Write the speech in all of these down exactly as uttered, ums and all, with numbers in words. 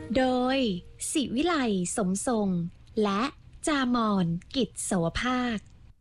โดยศิวิไลสมทรงและจามอนกิจโสภาค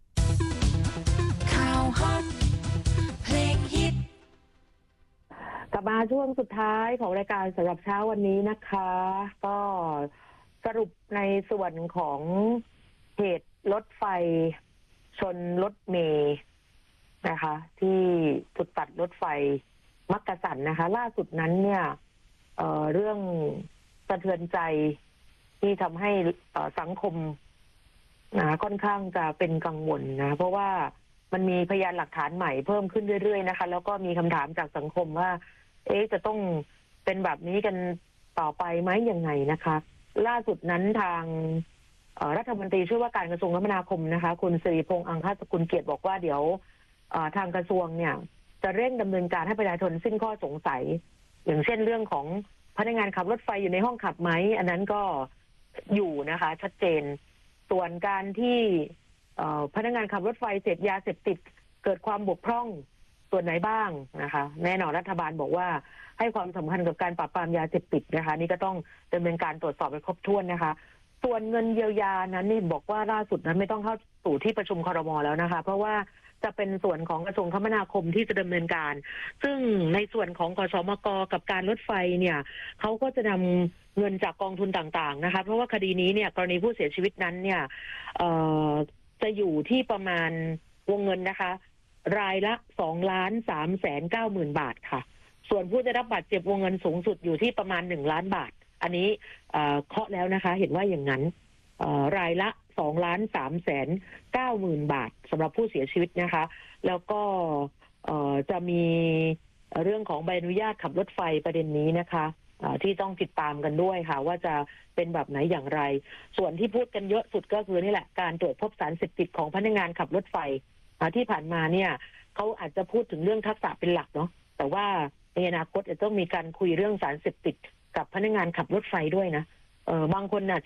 ข่าวฮอตเพลงฮิตกลับมาช่วงสุดท้ายของรายการสำหรับเช้าวันนี้นะคะ ก็สรุปในส่วนของเหตุรถไฟชนรถเมล์นะคะที่จุดตัดรถไฟมักกะสันนะคะ ล่าสุดนั้นเนี่ย เอ่อ เรื่องสะเทือนใจที่ทำให้สังคมนะค่อนข้างจะเป็นกังวลนะเพราะว่ามันมีพยานหลักฐานใหม่เพิ่มขึ้นเรื่อยๆนะคะแล้วก็มีคำถามจากสังคมว่าเอ๊ะจะต้องเป็นแบบนี้กันต่อไปไหมยังไงนะคะ ล่าสุดนั้นทางรัฐมนตรีช่วยว่าการกระทรวงคมนาคมนะคะคุณสิริพงษ์อังคสกุลเกียรติบอกว่าเดี๋ยวทางกระทรวงเนี่ยจะเร่งดำเนินการให้ประชาชนสิ้นข้อสงสัยอย่างเช่นเรื่องของพนักงานขับรถไฟอยู่ในห้องขับไหมอันนั้นก็อยู่นะคะชัดเจนส่วนการที่พนักงานขับรถไฟเสพยาเสพติดเกิดความบกพร่องส่วนไหนบ้างนะคะแน่นอนรัฐบาลบอกว่าให้ความสำคัญกับการปราบปรามยาเสพติดนะคะนี่ก็ต้องดำเนินการตรวจสอบให้ครบถ้วนนะคะส่วนเงินเยียวยานั้นนี่บอกว่าล่าสุดนั้นไม่ต้องเข้าสู่ที่ประชุมครม.แล้วนะคะเพราะว่าจะเป็นส่วนของกระทรวงคมนาคมที่จะดำเนินการซึ่งในส่วนของกสมก.กับการรถไฟเนี่ยเขาก็จะนำเงินจากกองทุนต่างๆนะคะเพราะว่าคดีนี้เนี่ยกรณีผู้เสียชีวิตนั้นเนี่ยจะอยู่ที่ประมาณวงเงินนะคะรายละสองล้านสามแสนเก้าหมื่นบาทค่ะส่วนผู้ได้รับบาดเจ็บวงเงินสูงสุดอยู่ที่ประมาณหนึ่งล้านบาทอันนี้เคาะแล้วนะคะเห็นว่าอย่างนั้นรายละสองล้านสามแสนเก้าหมื่นบาทสำหรับผู้เสียชีวิตนะคะแล้วก็จะมีเรื่องของใบอนุญาตขับรถไฟประเด็นนี้นะคะที่ต้องติดตามกันด้วยค่ะว่าจะเป็นแบบไหนอย่างไรส่วนที่พูดกันเยอะสุดก็คือนี่แหละการตรวจพบสารเสพติดของพนักงานขับรถไฟที่ผ่านมาเนี่ยเขาอาจจะพูดถึงเรื่องทักษะเป็นหลักเนาะแต่ว่าในอนาคตจะต้องมีการคุยเรื่องสารเสพติดกับพนักงานขับรถไฟด้วยนะเออบางคนน่ะ